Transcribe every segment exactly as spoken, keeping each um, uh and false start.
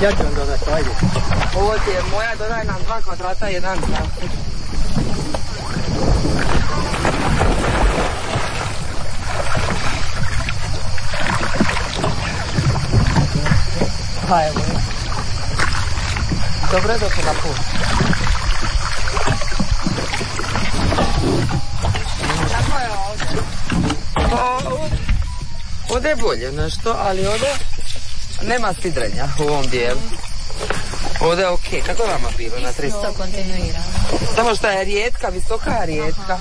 Ja ću vam dodati, ajde. Ovo ti je moja, dodaj nam dva kvadrata, jedan za. Pa evo. Dobro je dok je na put. Kako je ovdje? Pa, ovdje je bolje nešto, ali ovdje nema sidrenja u ovom dijelu. Ovdje je okej. Okay. Kako je vama bilo na tristo? Isto kontinuirano. Samo što je rijetka, visoka je rijetka.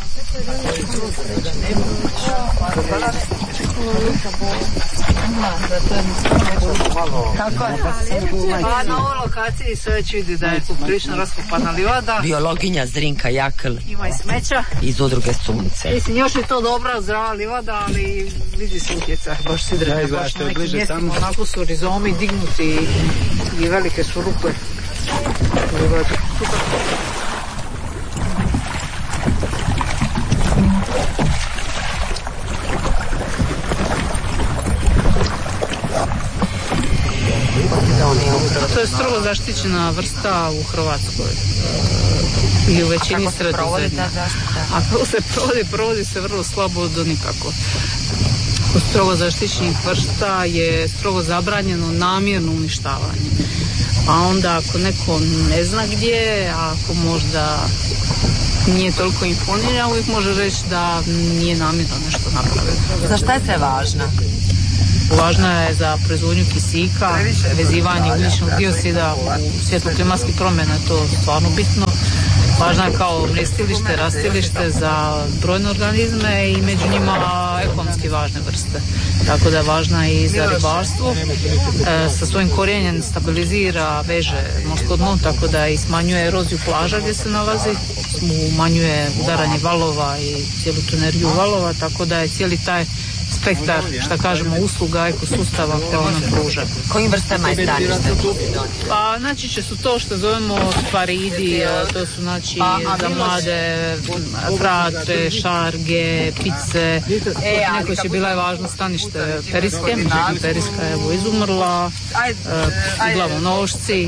Kako je? Pa na ovoj lokaciji se već vidi da je prilično raskopana livada. Biologinja Zrinka Jakl. Ima i smeća. Iz udruge Sunce. Mislim, još je to dobra, zdrava livada, ali vidi se utjecaj. Baš sidrenje, baš na nekim mjestima. Onako su rizomi dignuti i velike su rupe. Super. To je strogo zaštićena vrsta u Hrvatskoj i u većini Sredozemlja. A kako se provodi, provodi se vrlo slabo do nikako. Kod strogo zaštićenih vrsta je strogo zabranjeno namjerno uništavanje. A onda ako neko ne zna gdje, ako možda nije toliko informiran, uvijek može reći da nije namjerno nešto napravio. Za šta je sve važna? Važna je za proizvodnju kisika, vezivanje ugljičnog dioksida u svjetlu klimatskih promjena, je to stvarno bitno. Važna je kao mrjestilište, rastilište za brojne organizme i među njima ekonomski važne vrste. Tako da je važna i za ribarstvo. E, sa svojim korijenjem stabilizira, veže morsko dno, tako da i smanjuje eroziju plaža gdje se nalazi, umanjuje udaranje valova i cijelu tu energiju valova, tako da je cijeli taj spektar, šta kažemo, usluga ekosustava koja nam pruža. Kojim vrstama je stanište? Pa, znači će su to što zovemo paridi, to su znači za mlade fratre, šarge, pice. Neko će bila je važno stanište periske, međutim periska je evo izumrla, uglavnom nošci.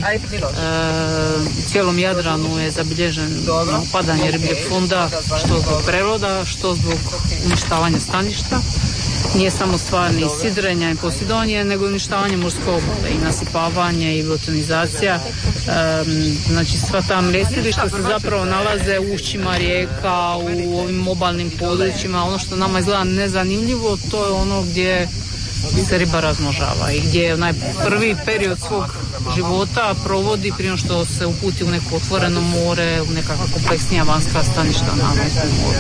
U cijelom Jadranu je zabilježen padanje ribljeg fonda, što zbog preroda, što zbog uništavanja staništa. Nije samo stvar ni sidrenja i posidonje, nego uništavanje morske obale i nasipavanje i botanizacija. E, znači sva ta mrjestilišta se zapravo nalaze u ušćima rijeka, u ovim obalnim područjima. Ono što nama izgleda nezanimljivo, to je ono gdje se riba razmnožava i gdje je onaj prvi period svog života provodi prije što se uputi u neko otvoreno more, u nekakva kompleksnija vanjska staništa na moru.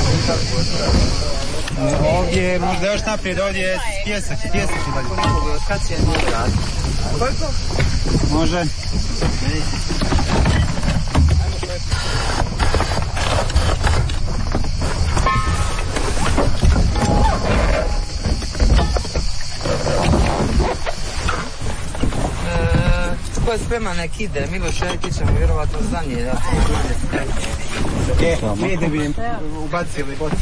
Ovdje, možda još naprijed, ovdje je pjesak, pjesak i dalje. Kad će je grad? Koliko? Može. Ko je spreman nek ide, Miloš, ja ti ćemo vjerovatno za nje, ja sam manje spremni. E, mi da bi ubacili boce.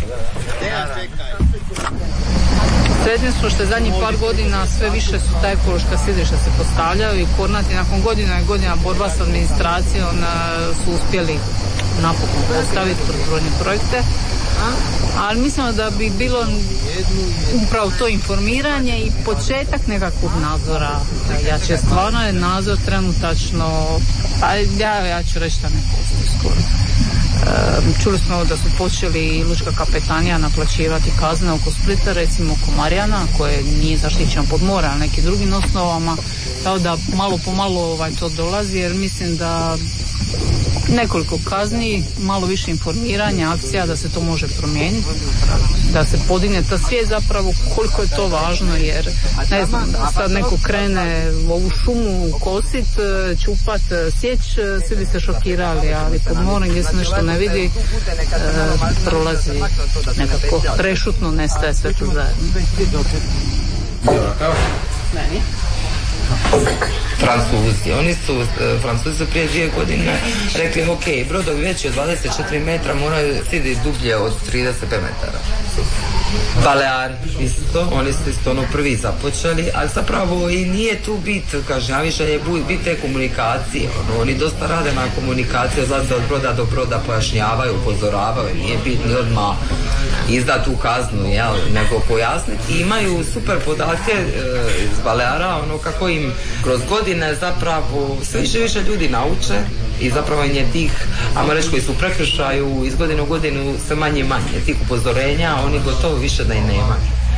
Sretni smo što je zadnjih par godina sve više su ta ekološka sidrišta se postavljaju i Kornati nakon godina i godina borba s administracijom su uspjeli napokon postaviti brojne projekte. Ali mislimo da bi bilo upravo to informiranje i početak nekakvog nadzora. Jače stvarno je nadzor trenutačno, pa ja, ja ću reći da ne postoji skoro. E, čuli smo da su počeli Lučka kapetanija naplaćivati kazne oko Splita, recimo oko Marjana, koje nije zaštićeno pod more, ali nekim drugim osnovama. Tako da malo po malo ovaj, to dolazi, jer mislim da nekoliko kazni, malo više informiranja, akcija da se to može promijeniti, da se podigne ta svijest zapravo koliko je to važno, jer ne znam, da sad neko krene u ovu šumu kosit, čupat, sjeć, svi bi se šokirali, ali pod morem gdje se nešto ne vidi, e, prolazi nekako prešutno, nestaje sve to zajedno. Meni? Francuzi. Oni su, Francuzi su prije dvije godine rekli, ok, brodovi veći od dvadeset četiri metra moraju siditi dublje od trideset pet metara. Balear isto, oni su isto ono prvi započeli, ali zapravo i nije tu bit, kažem, ja više je bit te komunikacije, ono, oni dosta rade na komunikaciji, odlaze od broda do broda, pojašnjavaju, upozoravaju, nije bit ni odmah izdat tu kaznu, jel, nego pojasniti. Imaju super podatke e, iz Baleara, ono kako im kroz godine zapravo sve više više ljudi nauče i zapravo im je tih, ajmo reći, koji su u prekršaju iz godine u godinu sve manje i manje, tih upozorenja, oni gotovo više da i nema.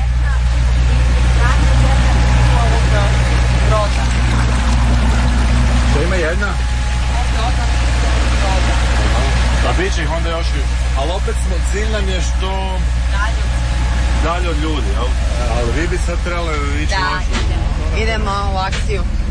To ima jedna? A bit će ih onda još, ali opet smo, cilj nam je što dalje od ljudi, jel? Ali vi bi sad trebali ići Da, idemo u akciju.